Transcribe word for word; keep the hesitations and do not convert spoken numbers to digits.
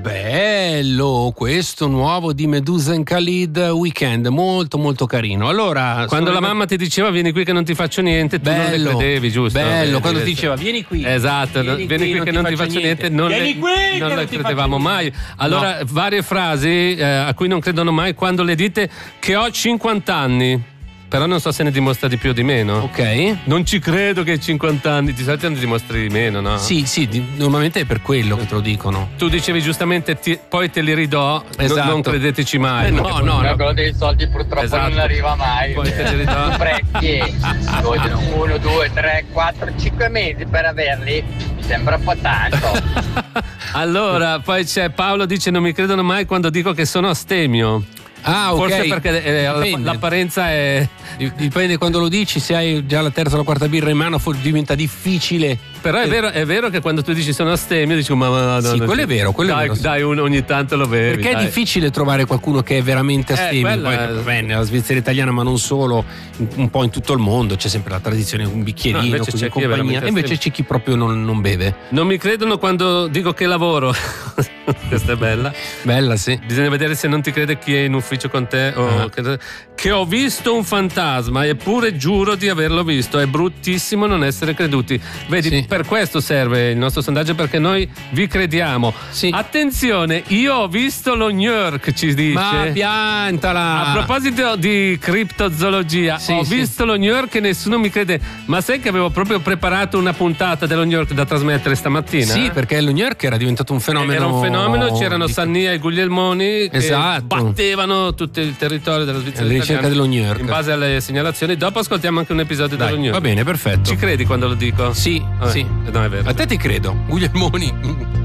bello questo nuovo di Medusa and Khalid, Weekend, molto molto carino. Allora, quando la mamma ti diceva vieni qui che non ti faccio niente, tu bello, non le credevi, giusto? Bello, eh, quando eh, ti diceva vieni qui, esatto, vieni, vieni qui, qui che non ti faccio niente, non vieni le, qui non che le non ti credevamo mai. Allora, no. Varie frasi eh, a cui non credono mai quando le dite che ho cinquanta anni. Però non so se ne dimostra di più o di meno. Ok. Non ci credo che hai cinquanta anni, di solito ne dimostri di meno, no? Sì, sì, di, normalmente è per quello che te lo dicono. Tu dicevi giustamente ti, poi te li ridò, esatto. non, non credeteci mai. Eh, no, no, no, no. Quello dei soldi purtroppo esatto. non arriva mai. Poi te li ridò. Prezzi vogliono uno, due, tre, quattro, cinque mesi per averli. Mi sembra un po' tanto. Allora, poi c'è Paolo dice non mi credono mai quando dico che sono astemio. Ah, ok. Forse perché eh, l'apparenza è. Dipende quando lo dici, se hai già la terza o la quarta birra in mano diventa difficile. Però è vero, è vero che quando tu dici sono astemio dici ma, ma no, sì, no, quello no, è vero, quello dai, è vero. Dai, un, ogni tanto lo bevi. Perché dai. è difficile trovare qualcuno che è veramente astemio. Eh, quella... Poi, beh, nella Svizzera italiana, ma non solo, un po' in tutto il mondo c'è sempre la tradizione un bicchierino, no, così in c'è compagnia. E invece c'è chi proprio non, non beve. Non mi credono quando dico che lavoro. Questa è bella. Bella, sì. Bisogna vedere se non ti crede chi è in ufficio con te o ah. che, che ho visto un fantasma eppure giuro di averlo visto. È bruttissimo non essere creduti. Vedi, sì. Per questo serve il nostro sondaggio, perché noi vi crediamo. Sì. Attenzione, io ho visto lo New York, ci dice. Ma piantala. A proposito di criptozoologia, sì, ho sì. visto lo New York e nessuno mi crede. Ma sai che avevo proprio preparato una puntata dello New York da trasmettere stamattina? Sì, perché lo New York era diventato un fenomeno. Era un fenomeno, c'erano di... Sannia e Guglielmoni che esatto. battevano tutto il territorio della Svizzera alla ricerca dello New York. In base alle segnalazioni, dopo ascoltiamo anche un episodio Dai, dello New York. Va bene, perfetto. Ci credi quando lo dico? Sì, Vabbè, sì. No, è vero. A te ti credo, Guglielmoni.